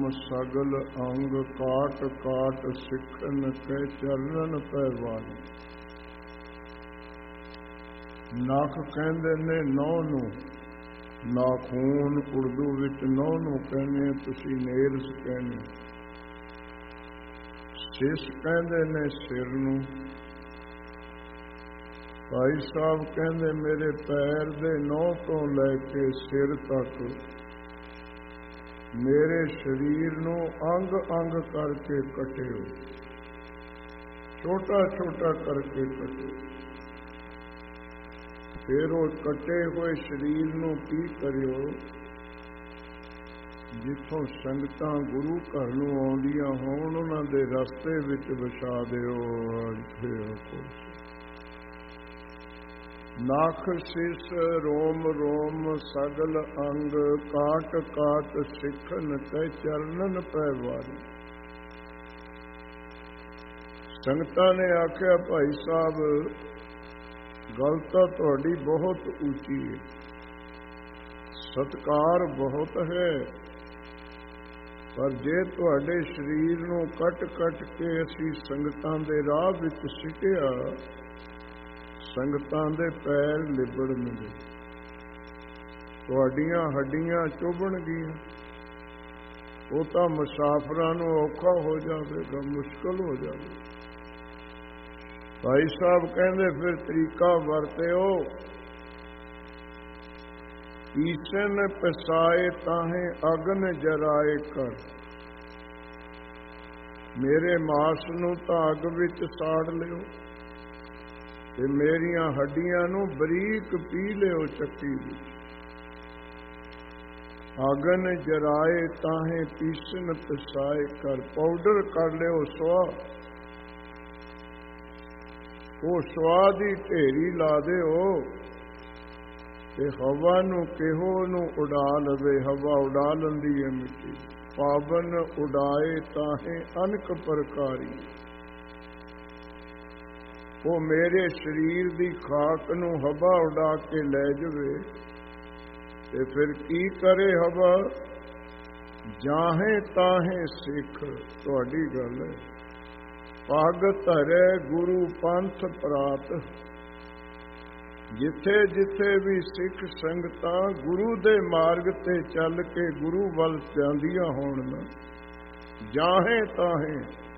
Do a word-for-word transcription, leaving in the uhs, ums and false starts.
सगल अंग काट काट सिखन के चरण पै वारी। नख कहंदे ने नौ नूं, नाखून उर्दू विच नौ नूं कहने, तुसीं नेल्स कहने। सिस कहंदे ने सिर नूं। भाई साहब कहंदे मेरे पैर दे नौ तो लैके सिर तक मेरे शरीर नूं अंग अंग करके कटियो, छोटा छोटा करके कटियो। फिर वो कटे हुए शरीर नूं की करियो, जिथों संगतां गुरु घर नूं आउंदियां होण उन्हां दे रस्ते विच विछा दिओ। नख सिस रोम रोम सगल अंग काट काट सिखन ते चरणन पै वारी। संगतां ने आख्या भाई साहब गल तां तुहाडी बहुत ऊंची है, सत्कार बहुत है, पर जे तुहाडे शरीर नूं कट कट के असीं संगतां दे राह विच सिटिया, संगतां दे पैर लिबड़नगे, तुहाडीਆਂ हड्डियां चुभणगीਆਂ, ਉਹ ਤਾਂ ਮੁਸਾਫਰਾਂ ਨੂੰ ਔਖਾ ਹੋ ਜਾਵੇਗਾ, ਮੁਸ਼ਕਲ ਹੋ ਜਾਵੇਗਾ। ਭਾਈ ਸਾਹਿਬ ਕਹਿੰਦੇ ਫਿਰ ਤਰੀਕਾ ਵਰਤਿਓ, ਈਸਨ ਪਸਾਏ ਤਾਹੇ ਅਗਨ ਜਰਾਏ ਕਰ। ਮੇਰੇ ਮਾਸ ਨੂੰ ਤਾਂ ਅੱਗ ਵਿੱਚ ਸਾੜ ਲਿਓ ਤੇ ਮੇਰੀਆਂ ਹੱਡੀਆਂ ਨੂੰ ਬਰੀਕ ਪੀ ਲਿਓ ਚੱਕੀ ਵਿੱਚ। ਅਗਨ ਜਰਾਏ ਤਾਹੇ ਪੀਸਨ ਪਸਾਏ ਕਰ, ਪਾਊਡਰ ਕਰ ਲਿਓ ਸੁਆਹ, ਉਹ ਸੁਆਹ ਦੀ ਢੇਰੀ ਲਾ ਦਿਓ ਤੇ ਹਵਾ ਨੂੰ ਕਿਹੋ ਨੂੰ ਉਡਾ ਲਵੇ, ਹਵਾ ਉਡਾ ਲੈਂਦੀ ਹੈ ਮਿੱਟੀ। ਪਾਵਨ ਉਡਾਏ ਤਾਹੇ ਅਨਕ ਪ੍ਰਕਾਰੀ, ਉਹ ਮੇਰੇ ਸਰੀਰ ਦੀ ਖਾਕ ਨੂੰ ਹਵਾ ਉਡਾ ਕੇ ਲੈ ਜਾਵੇ ਤੇ ਫਿਰ ਕੀ ਕਰੇ ਹਵਾ, ਜਾਹੇ ਤਾਹੇ ਸਿੱਖ। ਤੁਹਾਡੀ ਗੱਲ ਹੈ। ਪੱਗ ਧਰੇ ਗੁਰੂ ਪੰਥ ਪ੍ਰਾਤ, ਜਿੱਥੇ ਜਿੱਥੇ ਵੀ ਸਿੱਖ ਸੰਗਤਾਂ ਗੁਰੂ ਦੇ ਮਾਰਗ ਤੇ ਚੱਲ ਕੇ ਗੁਰੂ ਵੱਲ ਜਾਂਦੀਆਂ ਹੋਣ, ਜਾਹੇ ਤਾਹੇ